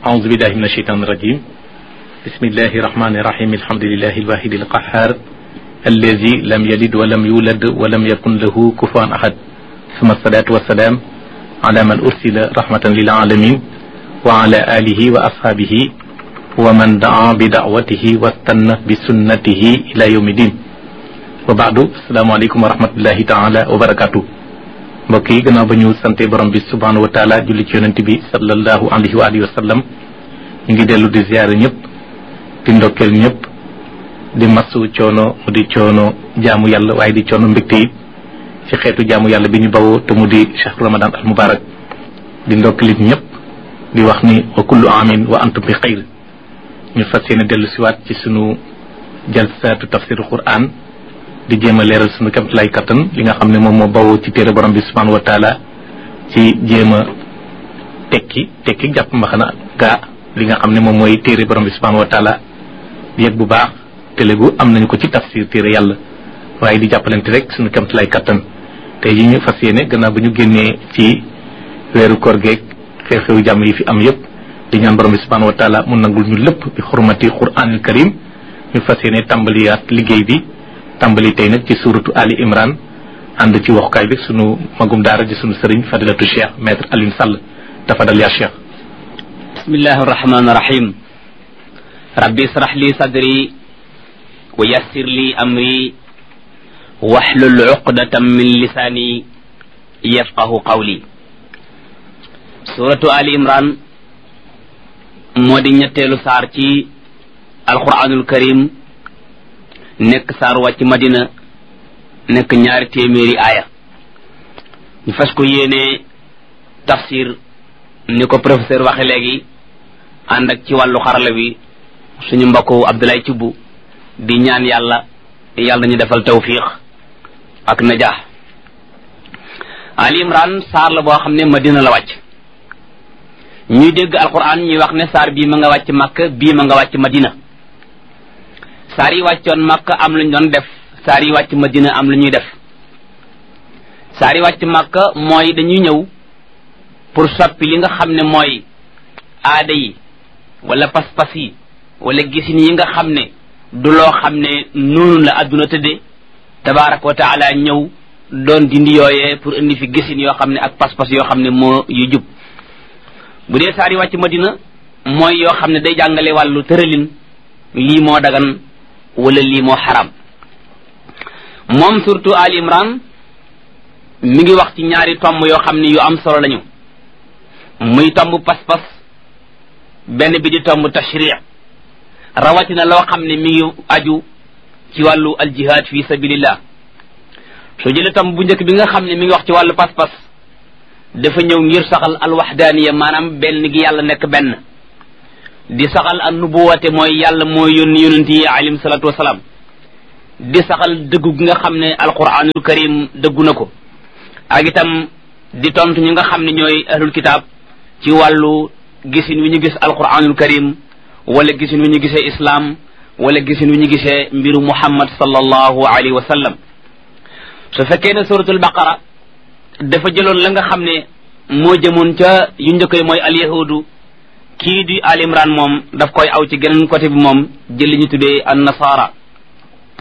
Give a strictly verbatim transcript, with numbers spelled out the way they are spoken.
أعوذ بالله من الشيطان الرجيم بسم الله الرحمن الرحيم الحمد لله الواحد القهار الذي لم يلد ولم يولد ولم يكن له كفوا أحد ثم الصلاة والسلام على من أرسل رحمة للعالمين وعلى آله وأصحابه ومن دعا بدعوته واستنى بسنته إلى يوم الدين وبعد السلام عليكم ورحمة الله تعالى وبركاته mbokk yi gannaaw ba ñu sante borom bi subhanahu wa taala julli ci yonent bi sallallahu alayhi wa alihi wa sallam ñu ngi dellu di ziyaare ñëpp di ndokkeel ñëpp di masu coono mu di coono jaamu yàlla waaye di coono mbégte yi ci xeetu jaamu yàlla bi ñu bawoo te mu di chahru ramadan al mubarak di ndokkeelit ñëpp di wax ni wa kullu amin wa antum bi xayr ñu fas yéene dellu siwaat ci sunu jalsaatu tafsiru quran di jéem a leeral suñu kemt lay kattan li nga xam ne moom moo bawoo ci téere borom bi subhanahu wa taala ci jéem a tekki tekki jàpp mbaxana gaa li nga xam ne moom mooy téere borom bi subhanahu wa taala di yëg bu baax télégu am nañu ko ci tafsir téere yàlla waaye di jàppalante rek suñu kemt lay kattan tey yi ñu fas yéene gannaaw ba ñu génnee ci weeru koor geeg xew-xewu jàmm yi fi am yëpp di ñaan borom bi subhanahu wa taala mu nangul ñu lépp bi xurmati quranil karim ñu fas yéene tàmbaliyaat liggéey bi tàmbali tey nag ci suuratu Ali Imran ànd ci waxukaay bi sunu magum daara ji sunu sëriñ fadilatu cheikh maître Alioune Sall tafadal yaa cheikh. bismillahi arrahmani irrahim rabbi israh li sadri wa yassir li amri wahlul uqdatan min lisani yafqahu qawli. suuratu Ali Imran moo di ñetteelu saar ci alquranul karim nekk saar wàcc madina nekk ñaari téeméeri aaya ñu fas ko yéene tafsir ni ko professeur waxe léegi ànd ak ci wàllu xarala bi suñu mbokku Abdoulaye Thioub di ñaan yàlla yàlla ñu defal tawfiq ak najaax. Ali Imran saar la boo xam ne madina la wàcc ñuy dégg alquran ñuy wax ne saar bii ma nga wàcc Makka bii ma nga wàcc madina. saar yi wàccoon Makka am lu ñu doon def saar yi wàcc Madina am lu ñuy def. saar yi wàcc Makka mooy dañuy ñëw pour soppi li nga xam ne mooy aada yi wala pas-pas yi wala gisin yi nga xam ne du loo xam ne noonu la adduna tëddee tabaaraka wa taala ñëw doon dindi yooyee pour indi fi gisin yoo xam ne ak pas-pas yoo xam ne moo yu jub. bu dee saar yi wàcc Madina mooy yoo xam ne day jàngale wàllu tëralin lii moo dagan wala lii moo xaram. moom surtout Ali Imran mi ngi wax ci ñaari tomb yoo xam ne yu am solo lañu muy tomb pas-pas benn bi di tomb tashri' rawatina loo xam ne mi ngi aju ci wàllu aljihad fi sabilillah. soo jëlee tomb bu njëkk bi nga xam ne mi ngi wax ci wàllu pas-pas dafa ñëw ngir saxal alwahdaniya maanaam benn gi yàlla nekk benn di saxal an nubuwate mooy yàlla mooy yónni yonent yi alayhim salaatu wasalaam di saxal dëggu gi nga xam ne alquranul karim dëggu na ko ak itam di tontu ñi nga xam ne ñooy ahlul kitaab ci wàllu gisin wi ñu gis alquranul karim wala gisin wi ñu gisee islam wala gisin wi ñu gisee mbiru muhammad sallallahu alayhi wa sallam. su fekkee ne suratul baqara dafa jëloon la nga xam ne moo jëmoon ca yu njëkk yi mooy alyahudu kii di Ali Imran moom daf koy aw ci geneen côté bi moom jël li ñu tuddee an nasara